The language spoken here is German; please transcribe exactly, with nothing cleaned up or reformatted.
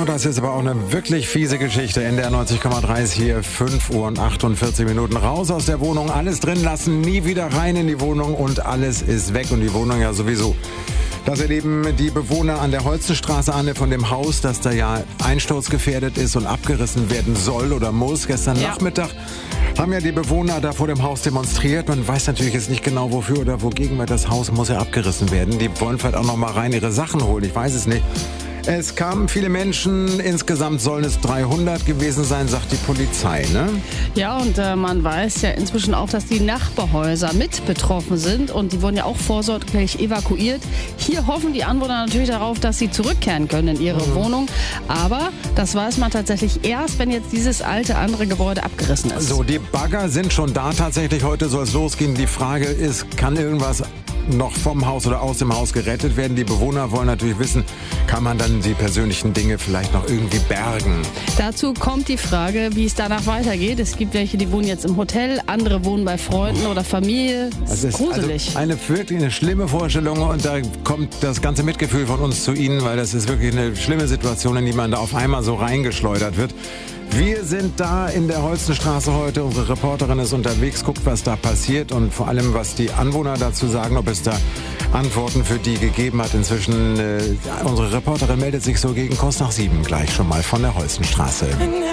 das ist aber auch eine wirklich fiese Geschichte. N D R neunzig Komma drei ist hier, fünf Uhr und achtundvierzig Minuten. Raus aus der Wohnung, alles drin lassen, nie wieder rein in die Wohnung und alles ist weg und die Wohnung ja sowieso. Das erleben die Bewohner an der Holzenstraße, Anne, von dem Haus, das da ja einsturzgefährdet ist und abgerissen werden soll oder muss. Gestern ja. Nachmittag haben ja die Bewohner da vor dem Haus demonstriert. Man weiß natürlich jetzt nicht genau, wofür oder wogegen, weil das Haus muss ja abgerissen werden. Die wollen vielleicht auch noch mal rein ihre Sachen holen, ich weiß es nicht. Es kamen viele Menschen, insgesamt sollen es dreihundert gewesen sein, sagt die Polizei, ne? Ja, und äh, man weiß ja inzwischen auch, dass die Nachbarhäuser mit betroffen sind und die wurden ja auch vorsorglich evakuiert. Hier hoffen die Anwohner natürlich darauf, dass sie zurückkehren können in ihre mhm. Wohnung. Aber das weiß man tatsächlich erst, wenn jetzt dieses alte andere Gebäude abgerissen ist. So, die Bagger sind schon da tatsächlich. Heute soll es losgehen. Die Frage ist, kann irgendwas noch vom Haus oder aus dem Haus gerettet werden? Die Bewohner wollen natürlich wissen, kann man dann die persönlichen Dinge vielleicht noch irgendwie bergen? Dazu kommt die Frage, wie es danach weitergeht. Es gibt welche, die wohnen jetzt im Hotel, andere wohnen bei Freunden oder Familie. Das ist gruselig. Also eine wirklich eine schlimme Vorstellung und da kommt das ganze Mitgefühl von uns zu Ihnen, weil das ist wirklich eine schlimme Situation, in die man da auf einmal so reingeschleudert wird. Wir sind da in der Holzenstraße heute. Unsere Reporterin ist unterwegs, guckt, was da passiert und vor allem, was die Anwohner dazu sagen, ob es da Antworten für die gegeben hat. Inzwischen, äh, unsere Reporterin meldet sich so gegen kurz nach sieben gleich schon mal von der Holzenstraße.